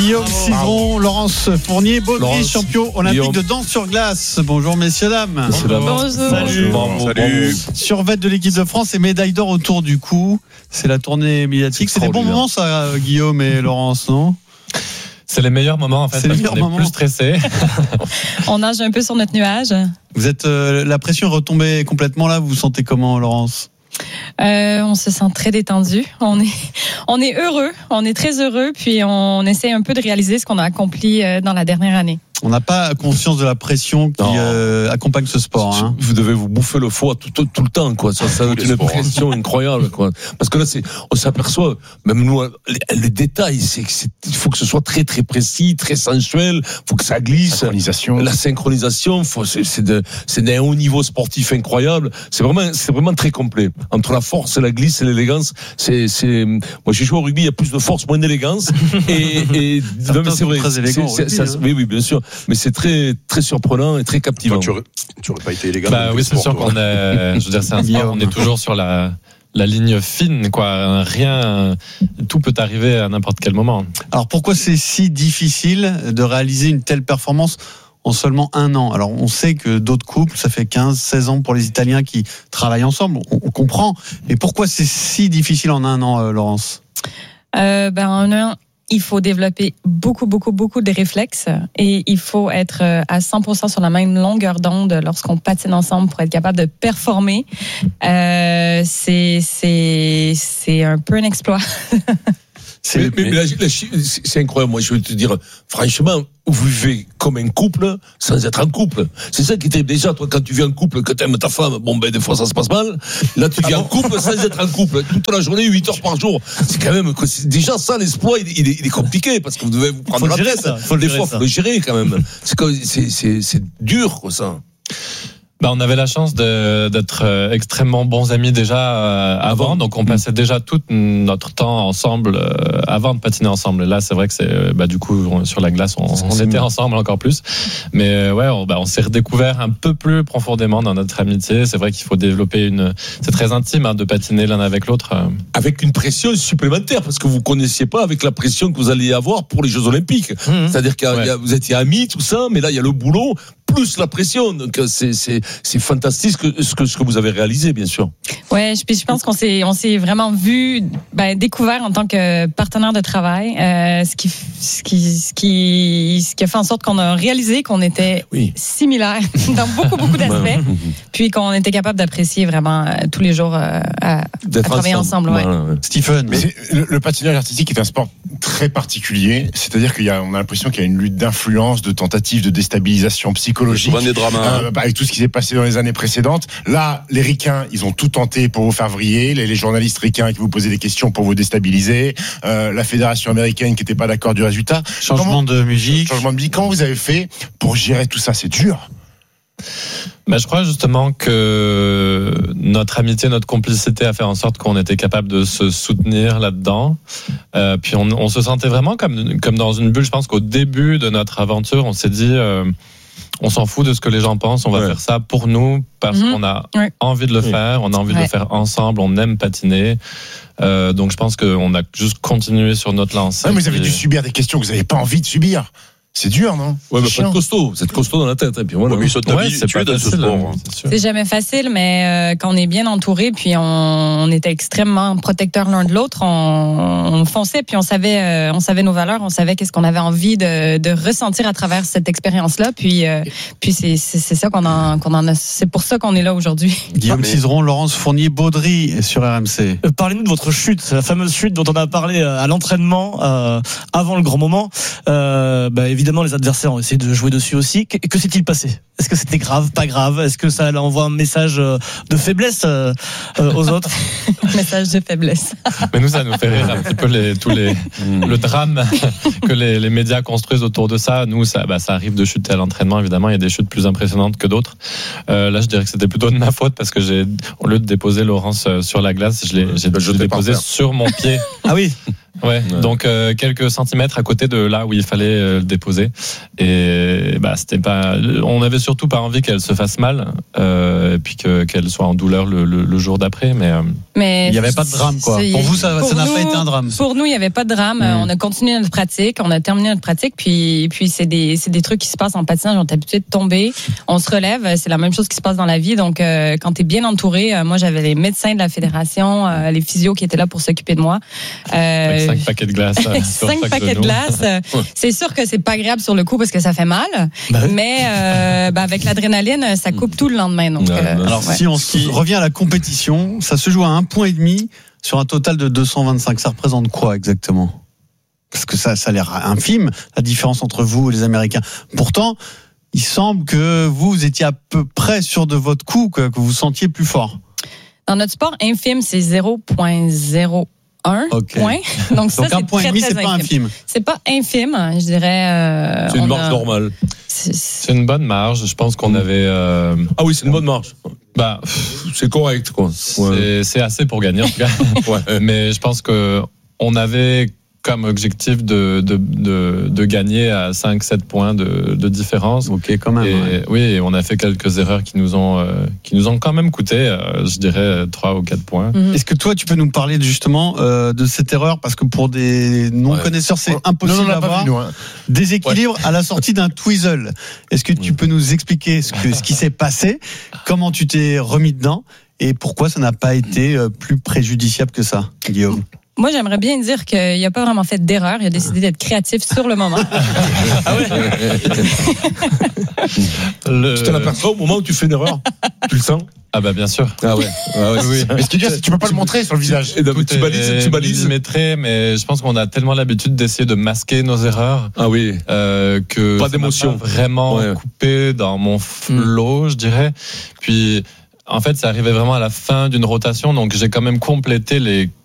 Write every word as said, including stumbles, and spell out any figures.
Guillaume Cizeron, Laurence Fournier-Baudry, champion olympique Guillaume. de danse sur glace. Bonjour messieurs, dames. Bonjour. Salut. Bonjour. Salut. Survêt de l'équipe de France et médaille d'or autour du cou. C'est la tournée médiatique. C'est, c'est des bons moments ça, Guillaume et Laurence, non ? C'est les meilleurs moments en fait, c'est parce les qu'on est moments. plus stressé. On nage un peu sur notre nuage. Vous êtes euh, la pression est retombée complètement là. Vous vous sentez comment, Laurence ? Euh, on se sent très détendu. On est, on est heureux. On est très heureux. Puis on essaie un peu de réaliser ce qu'on a accompli dans la dernière année. On n'a pas conscience de la pression qui euh, accompagne ce sport. Hein. Vous devez vous bouffer le foie tout, tout, tout le temps, quoi. Ça, ça une sports, pression hein. incroyable, quoi. Parce que là, c'est, on s'aperçoit, même nous, les, les détails, c'est, c'est, il faut que ce soit très, très précis, très sensuel. Il faut que ça glisse. Synchronisation. La synchronisation, faut, c'est, c'est, de, c'est d'un haut niveau sportif incroyable. C'est vraiment, c'est vraiment très complet. Entre la force, la glisse et l'élégance, c'est, c'est. Moi, j'ai joué au rugby, il y a plus de force, moins d'élégance. et, et non, mais c'est vrai. Très élégant, c'est, rugby, ça, hein. Oui, oui, bien sûr. Mais c'est très, très surprenant et très captivant. Toi, tu, aurais, tu aurais pas été élégant. Bah oui, c'est sûr toi. qu'on est. Je veux dire, c'est un sport. On est toujours sur la. La ligne fine, quoi. Rien, tout peut arriver à n'importe quel moment. Alors pourquoi c'est si difficile de réaliser une telle performance en seulement un an? Alors on sait que d'autres couples, ça fait quinze, seize ans pour les Italiens qui travaillent ensemble. On, on comprend. Mais pourquoi c'est si difficile en un an, euh, Laurence? Euh, ben en un. Il faut développer beaucoup, beaucoup, beaucoup de réflexes et il faut être à cent pour cent sur la même longueur d'onde lorsqu'on patine ensemble pour être capable de performer. Euh, c'est, c'est, c'est un peu un exploit. C'est, mais, mais, mais la, la, c'est incroyable. Moi, je vais te dire, franchement, vous vivez comme un couple sans être en couple. C'est ça qui était déjà, toi, quand tu vis en couple, que t'aimes ta femme, bon, ben, des fois, ça se passe mal. Là, tu vis ah en bon couple sans être en couple. Toute la journée, huit heures par jour. C'est quand même, c'est déjà ça, l'exploit, il, il, est, il est compliqué parce que vous devez vous prendre la tête. Ça. Faut des fois, il faut le gérer quand même. C'est, c'est, c'est, c'est dur, quoi, ça. Bah, on avait la chance de, d'être extrêmement bons amis déjà euh, avant, donc on passait déjà tout notre temps ensemble euh, avant de patiner ensemble. Et là, c'est vrai que c'est, bah, du coup, on, sur la glace, on, on était ensemble encore plus. Mais euh, ouais, on, bah, on s'est redécouvert un peu plus profondément dans notre amitié. C'est vrai qu'il faut développer une. C'est très intime hein, de patiner l'un avec l'autre. Avec une pression supplémentaire, parce que vous connaissiez pas avec la pression que vous alliez avoir pour les Jeux Olympiques. Mmh. C'est-à-dire que ouais. vous étiez amis, tout ça, mais là, il y a le boulot. Plus la pression, donc c'est c'est c'est fantastique ce que ce que ce que vous avez réalisé, bien sûr. Ouais, je, je pense qu'on s'est on s'est vraiment vu, ben, découvert en tant que partenaire de travail, euh, ce qui ce qui ce qui ce qui a fait en sorte qu'on a réalisé qu'on était oui. similaires dans beaucoup beaucoup d'aspects, puis qu'on était capable d'apprécier vraiment euh, tous les jours euh, à, à travailler ensemble. Ouais. Voilà, ouais. Stephen, mais le, le patinage artistique est un sport très particulier, c'est-à-dire qu'il y a on a l'impression qu'il y a une lutte d'influence, de tentative de déstabilisation psychologique. Des dramas. Euh, avec tout ce qui s'est passé dans les années précédentes. Là, les ricains, ils ont tout tenté pour vous faire vriller. Les, les journalistes ricains qui vous posaient des questions pour vous déstabiliser. Euh, la fédération américaine qui n'était pas d'accord du résultat. Changement Comment, de musique. Changement de musique. Comment vous avez fait pour gérer tout ça? C'est dur. Ben, je crois justement que notre amitié, notre complicité a fait en sorte qu'on était capable de se soutenir là-dedans. Euh, puis on, on se sentait vraiment comme, comme dans une bulle. Je pense qu'au début de notre aventure, on s'est dit... Euh, on s'en fout de ce que les gens pensent, on va ouais. faire ça pour nous parce mmh. qu'on a ouais. envie de le faire, on a envie ouais. de le faire ensemble, on aime patiner. Euh, donc je pense qu'on a juste continué sur notre lancée. Ouais, mais vous avez dû subir des questions que vous n'avez pas envie de subir. C'est dur, non? Ouais, mais pas de costaud. Vous êtes costaud dans la tête. Et puis voilà. Ouais, mais ouais, c'est pas facile, sport, hein. c'est, c'est jamais facile, mais euh, quand on est bien entouré, puis on, on était extrêmement protecteurs l'un de l'autre, on, on fonçait, puis on savait, euh, on savait nos valeurs, on savait qu'est-ce qu'on avait envie de, de ressentir à travers cette expérience-là. Puis, euh, puis c'est, c'est, c'est ça qu'on en, qu'on en a. C'est pour ça qu'on est là aujourd'hui. Guillaume Cizeron, Laurence Fournier-Baudry sur R M C. Euh, parlez-nous de votre chute, la fameuse chute dont on a parlé à l'entraînement euh, avant le grand moment. Euh, bah, évidemment, les adversaires ont essayé de jouer dessus aussi. Que, que s'est-il passé? Est-ce que c'était grave, pas grave? Est-ce que ça envoie un message de faiblesse euh, aux autres? Message de faiblesse. Mais nous, ça nous fait rire un petit peu les, tous les, le drame que les, les médias construisent autour de ça. Nous, ça, bah, ça arrive de chuter à l'entraînement, évidemment. Il y a des chutes plus impressionnantes que d'autres. Euh, là, je dirais que c'était plutôt de ma faute parce que j'ai, au lieu de déposer Laurence sur la glace, je l'ai, j'ai, je l'ai déposé sur mon pied. Ah oui. Ouais, ouais. Donc euh, quelques centimètres à côté de là où il fallait euh, le déposer. Et bah c'était pas. On avait surtout pas envie qu'elle se fasse mal, euh, et puis que qu'elle soit en douleur le, le, le jour d'après. Mais, euh, mais il n'y avait pas de drame, quoi. Pour vous, ça, pour ça n'a nous, pas été un drame. Pour nous, il n'y avait pas de drame. Mmh. On a continué notre pratique, on a terminé notre pratique, puis puis c'est des c'est des trucs qui se passent en patinage. On est habitué de tomber, on se relève. C'est la même chose qui se passe dans la vie. Donc euh, quand t'es bien entouré, euh, moi j'avais les médecins de la fédération, euh, les physios qui étaient là pour s'occuper de moi. Euh, Avec cinq paquets de glace. cinq paquets de glace. C'est sûr que c'est pas agréable sur le coup parce que ça fait mal, bah oui. mais euh, bah avec l'adrénaline, ça coupe tout le lendemain. Donc, euh, alors ouais. si on si... revient à la compétition, ça se joue à un point et demi sur un total de deux cent vingt-cinq. Ça représente quoi exactement? Parce que ça, ça a l'air infime, la différence entre vous et les Américains. Pourtant, il semble que vous, vous étiez à peu près sûr de votre coup, que, que vous sentiez plus fort. Dans notre sport, infime, c'est zéro virgule zéro un okay. point. Donc, ça, Donc un c'est point très, et demi, très c'est pas infime. C'est pas infime, je dirais. Euh, c'est une marge a... normale. C'est... c'est une bonne marge. Je pense qu'on avait. Euh... Ah oui, c'est une bonne marge. Bah, c'est correct, quoi. C'est, ouais. c'est assez pour gagner, en tout cas. ouais. Mais je pense que on avait comme objectif de, de, de, de gagner à cinq sept points de, de différence. Ok, quand même. Et, ouais. Oui, on a fait quelques erreurs qui nous ont, euh, qui nous ont quand même coûté, euh, je dirais, trois ou quatre points. Mm-hmm. Est-ce que toi, tu peux nous parler justement euh, de cette erreur? Parce que pour des non-connaisseurs, c'est impossible d'avoir hein. déséquilibre ouais. à la sortie d'un twizzle. Est-ce que tu peux nous expliquer ce, que, ce qui s'est passé, comment tu t'es remis dedans et pourquoi ça n'a pas été plus préjudiciable que ça, Guillaume? Moi, j'aimerais bien dire qu'il n'a pas vraiment fait d'erreur. Il a décidé d'être créatif sur le moment. Ah ouais. le... Tu t'en aperçois au moment où tu fais une erreur? Tu le sens? Ah bah bien sûr. Ah ouais. Ah ouais oui. Mais ce qui est dur, c'est que tu peux pas le montrer sur le visage. Et donc, tu balises, tu balises. Millimétré, mais je pense qu'on a tellement l'habitude d'essayer de masquer nos erreurs. Ah oui. Euh, que pas d'émotion. Pas vraiment ouais. coupé dans mon flow, je dirais. Puis, en fait, ça arrivait vraiment à la fin d'une rotation, donc j'ai quand même complété les